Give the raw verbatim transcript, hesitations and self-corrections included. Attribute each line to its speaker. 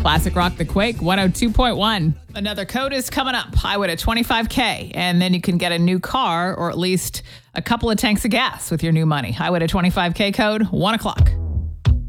Speaker 1: Classic Rock The Quake, one oh two point one. Another code is coming up. Highway to twenty-five K. And then you can get a new car or at least a couple of tanks of gas with your new money. Highway to twenty-five K code, one o'clock.